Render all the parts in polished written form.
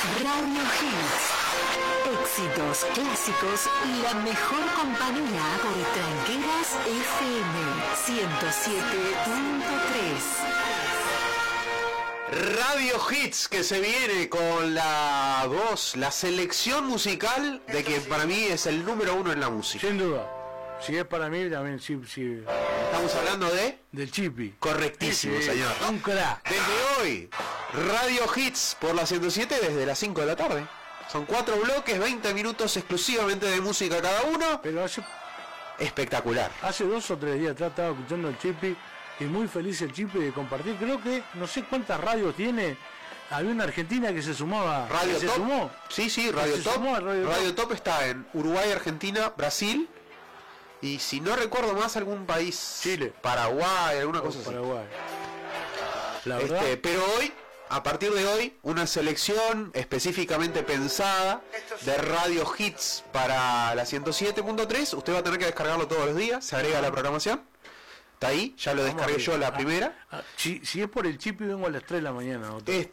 Radio Hits. Éxitos, clásicos y la mejor compañía por Tranqueras FM 107.3. Radio Hits, que se viene con la voz, la selección musical de quien para mí es el número uno en la música. Sin duda. Si es para mí, también sí. Estamos hablando del Chipi. Correctísimo, señor. Un crack. Desde hoy, Radio Hits por la 107 desde las 5 de la tarde. Son 4 bloques, 20 minutos exclusivamente de música cada uno. Pero espectacular. Hace 2 o 3 días estaba escuchando el Chipi y muy feliz el Chipi de compartir. Creo que no sé cuántas radios tiene. Había una argentina que se sumaba. Radio ¿Se Top. sumó? Sí, Radio Top. Radio Top está en Uruguay, Argentina, Brasil. Y si no recuerdo más, algún país. Chile. Paraguay, alguna cosa así. Paraguay. La verdad. Pero hoy, a partir de hoy, una selección específicamente pensada de Radio Hits para la 107.3. Usted va a tener que descargarlo todos los días. Se agrega a la programación. Está ahí, ya lo descargué yo la primera. Si es por el Chipi, vengo a las 3 de la mañana.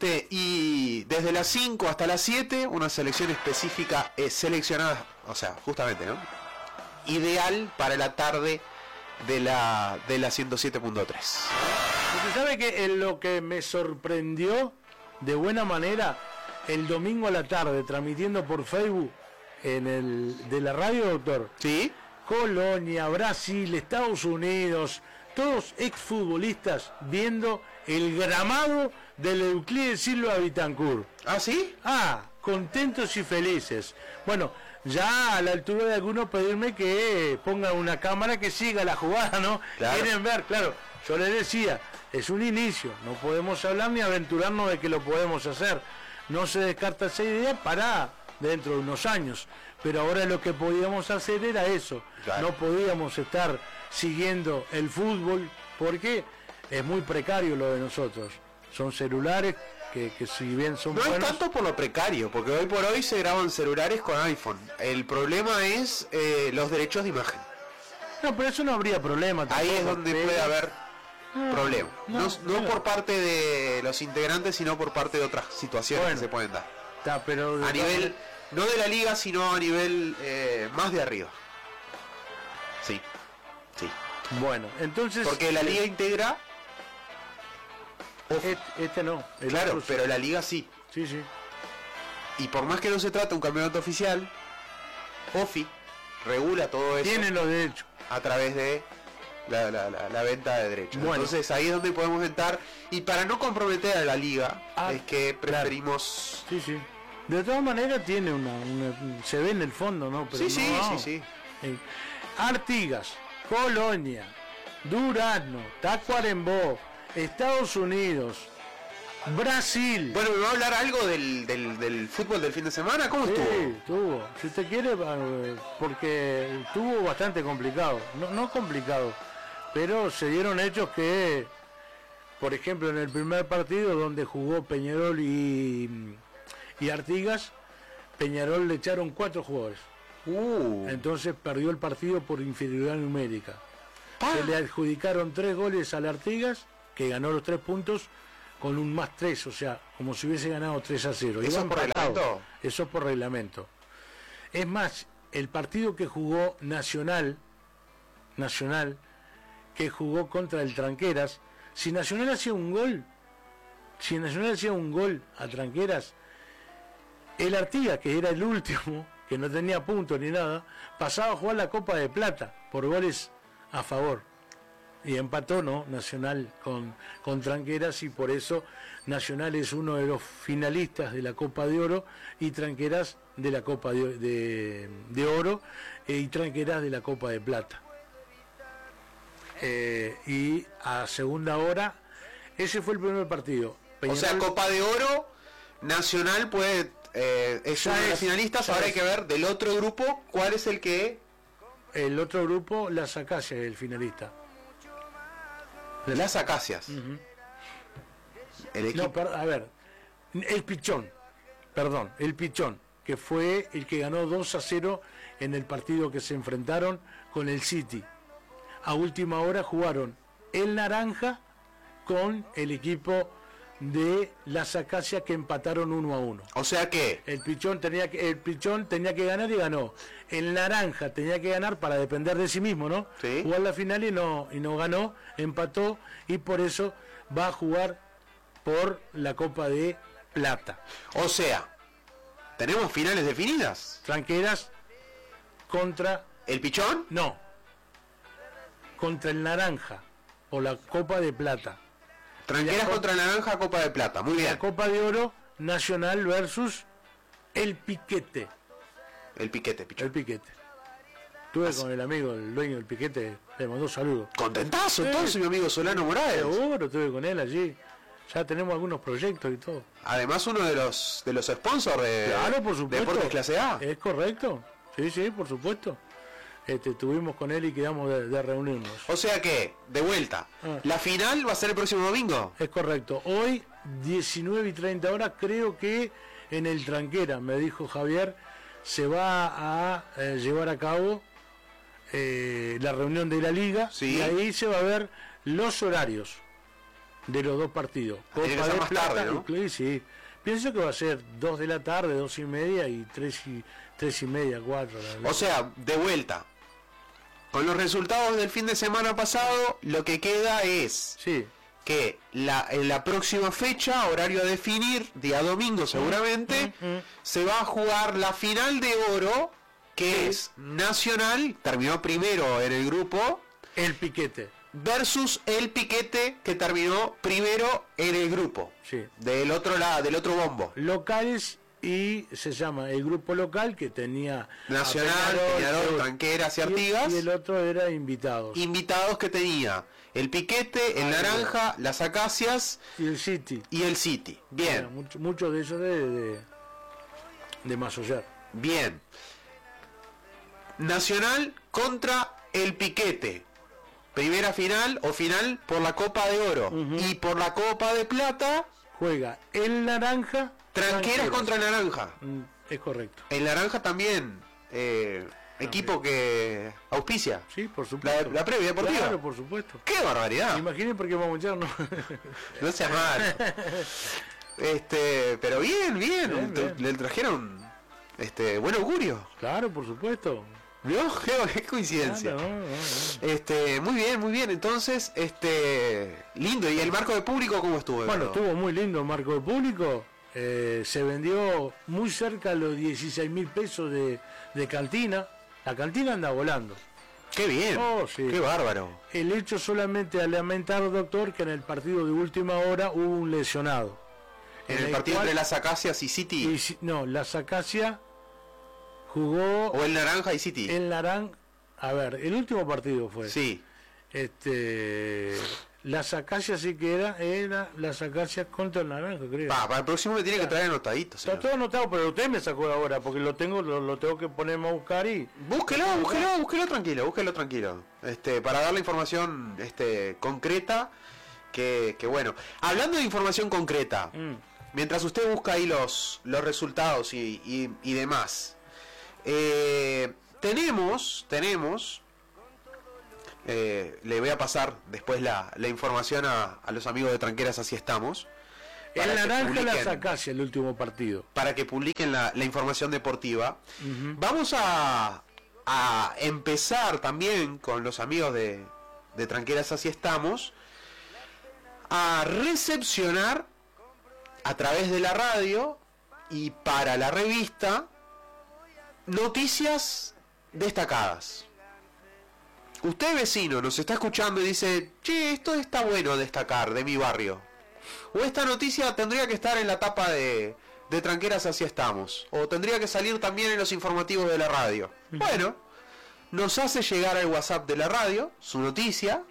Y desde las 5 hasta las 7, una selección específica seleccionada, o sea, justamente, ¿no? Ideal para la tarde de la 107.3. Usted sabe que en lo que me sorprendió de buena manera el domingo a la tarde, transmitiendo por Facebook de la radio, doctor. Sí. Colonia, Brasil, Estados Unidos, todos exfutbolistas viendo el gramado del Euclides Silva Bitancur. ¿Ah, sí? Contentos y felices. Bueno, ya a la altura de algunos pedirme que pongan una cámara que siga la jugada, ¿no? Claro. Quieren ver, claro, yo les decía, es un inicio, no podemos hablar ni aventurarnos de que lo podemos hacer. No se descarta esa idea para dentro de unos años, pero ahora lo que podíamos hacer era eso. Claro. No podíamos estar siguiendo el fútbol porque es muy precario lo de nosotros. Son celulares que si bien son no buenos... es tanto por lo precario, porque hoy por hoy se graban celulares con iPhone. El problema es los derechos de imagen. No, pero eso no habría problema tampoco. Ahí es donde puede haber problema. No por parte de los integrantes, sino por parte de otras situaciones que se pueden dar. Pero a nivel, no de la liga, sino a nivel más de arriba. Sí. Bueno, entonces... Porque la liga integra... Este no. Claro, pero la liga sí. Sí. Y por más que no se trate de un campeonato oficial, OFI regula todo eso. Tienen los derechos. A través de la venta de derechos. Bueno. Entonces ahí es donde podemos entrar. Y para no comprometer a la liga, es que preferimos... Claro. Sí. De todas maneras tiene se ve en el fondo, ¿no? Pero sí. Artigas, Colonia, Durazno, Tacuarembó, Estados Unidos, Brasil. Bueno, ¿me va a hablar algo del fútbol del fin de semana? ¿Cómo estuvo? Sí, estuvo. Si usted quiere, porque estuvo bastante complicado. No complicado, pero se dieron hechos que, por ejemplo, en el primer partido donde jugó Peñarol y Artigas, Peñarol le echaron 4 jugadores. Entonces perdió el partido por inferioridad numérica. Se le adjudicaron 3 goles al Artigas, que ganó los 3 puntos con un +3, o sea, como si hubiese ganado 3-0. ¿Eso por reglamento? Eso por reglamento. Es más, el partido que jugó Nacional, que jugó contra el Tranqueras, si Nacional hacía un gol a Tranqueras, el Artigas, que era el último, que no tenía puntos ni nada, pasaba a jugar la Copa de Plata por goles a favor. Y empató, ¿no? Nacional con Tranqueras, y por eso Nacional es uno de los finalistas de la Copa de Oro y Tranqueras de la Copa de Oro y Tranqueras de la Copa de Plata. Y a segunda hora, ese fue el primer partido. Peñarol, o sea, Copa de Oro, Nacional puede... es uno de los finalistas. Ahora hay que ver del otro grupo cuál es el que... El otro grupo, Las Acacias, el finalista. Las Acacias. El equipo... el Pichón, que fue el que ganó 2-0 en el partido que se enfrentaron con el City. A última hora jugaron el Naranja con el equipo de las Acacias, que empataron 1-1. O sea que El Pichón tenía que ganar y ganó. El Naranja tenía que ganar para depender de sí mismo, ¿no? Sí. Jugar la final y no ganó, empató, y por eso va a jugar por la Copa de Plata. O sea, tenemos finales definidas. Tranqueras contra... ¿El Pichón? No. Contra el Naranja, por la Copa de Plata. Tranqueras contra Naranja, Copa de Plata. Muy bien. La Copa de Oro, Nacional versus el Piquete. El Piquete, Pichón. El Piquete. Estuve con el amigo, el dueño del Piquete, le mandó saludos. Contentazo entonces, mi amigo Solano Morales. Seguro, estuve con él allí. Ya tenemos algunos proyectos y todo. Además, uno de los sponsors de Claro, por supuesto. Deportes Clase A. Es correcto. Sí, por supuesto. Estuvimos con él y quedamos de reunirnos. O sea que, de vuelta, la final va a ser el próximo domingo. Es correcto. Hoy, 19:30 creo que en el Tranquera, me dijo Javier, se va a llevar a cabo la reunión de la liga. Sí. Y ahí se va a ver los horarios de los dos partidos. Tiene que ser más tarde, ¿no? Sí. Pienso que va a ser 2 de la tarde, 2:30 y 3:30, 4. O sea, de vuelta, con los resultados del fin de semana pasado, lo que queda es Sí. que en la próxima fecha, horario a definir, día domingo seguramente, se va a jugar la final de oro, que es Nacional, terminó primero en el grupo, El Piquete. versus el Piquete, que terminó primero en el grupo, Sí. del otro lado, del otro bombo. Locales, y se llama el grupo local, que tenía Nacional, a Peñarol, Peñarol, Tranqueras y Artigas. y el otro era invitados. Invitados que tenía el Piquete, el Naranja, las Acacias Y el City. y el City. Bien, Mucho de eso de Masoyer. bien. Nacional contra el Piquete. Primera final o final por la Copa de Oro. Y por la Copa de Plata, Juega el Naranja. Tranqueras contra el Naranja. Es correcto. El Naranja también, equipo que auspicia Sí, por supuesto. la previa deportiva. Claro, por supuesto. ¡Qué barbaridad! Imaginen porque vamos a echar, ¿no? No sea malo. Pero bien. Bien. Le trajeron buen augurio. Claro, por supuesto. ¿Vio? Qué coincidencia. Claro, no. Muy bien. Entonces, lindo. ¿Y el marco de público cómo estuvo? Bueno, Eduardo? estuvo muy lindo el marco de público. Se vendió muy cerca a los 16.000 pesos de cantina. La cantina anda volando. Qué bien. Oh, sí. Qué bárbaro. El hecho solamente a lamentar, doctor, que en el partido de última hora hubo un lesionado. En el partido cual- entre las Acacias y City. No, la Acacia jugó O el Naranja y City. el Naranja. A ver, el último partido fue. Sí. Las Acacias sí que era las Acacias contra el Naranja, creo. Para el próximo me tiene que traer anotadito. Está señor. todo anotado, pero usted me sacó ahora, porque lo tengo que ponerme a buscar y... Búsquelo tranquilo. Para dar la información concreta, que bueno. Hablando de información concreta, mientras usted busca ahí los resultados y demás, tenemos, le voy a pasar después la información a los amigos de Tranqueras, así estamos. El para que Naranja y las publiquen- Acacias, el último partido. para que publiquen la información deportiva. Vamos a empezar también con los amigos de Tranqueras, así estamos, a recepcionar a través de la radio y para la revista noticias destacadas. Usted, vecino, nos está escuchando y dice: che, esto está bueno destacar de mi barrio. O esta noticia tendría que estar en la tapa de Tranqueras, así estamos. O tendría que salir también en los informativos de la radio. Bueno, nos hace llegar al WhatsApp de la radio su noticia.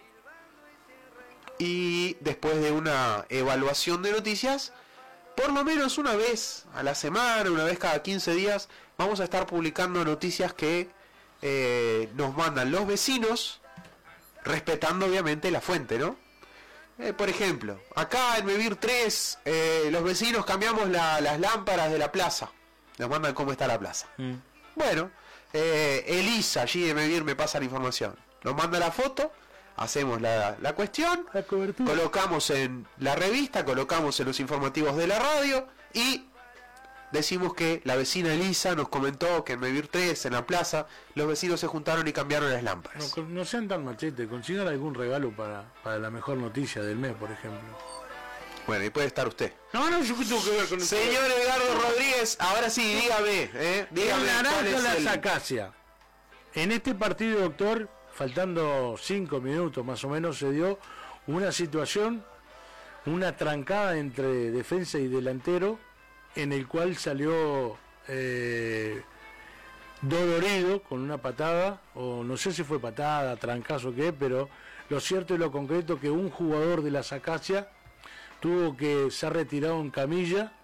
Y después de una evaluación de noticias, por lo menos una vez a la semana, una vez cada 15 días, vamos a estar publicando noticias que nos mandan los vecinos, respetando obviamente la fuente, ¿no? Por ejemplo, acá en Mevir 3, los vecinos cambiamos las lámparas de la plaza. Nos mandan cómo está la plaza. Bueno, Elisa allí de Mevir me pasa la información. Nos manda la foto. hacemos la cuestión, La cobertura. colocamos en la revista, colocamos en los informativos de la radio y decimos que la vecina Elisa nos comentó que en Mevir 3, en la plaza, los vecinos se juntaron y cambiaron las lámparas. No sean tan machetes, consigan algún regalo para la mejor noticia del mes, por ejemplo. Bueno, y puede estar usted. No, yo qué tengo que ver con eso. Señor Edgardo Rodríguez, ahora sí, dígame, dígame El cuál naranja es la el... Sacacia. En este partido, doctor, faltando 5 minutos más o menos, se dio una situación, una trancada entre defensa y delantero, en el cual salió dolorido con una patada, o no sé si fue patada, trancazo o qué, pero lo cierto y lo concreto que un jugador de la Sacacia tuvo que ser retirado en camilla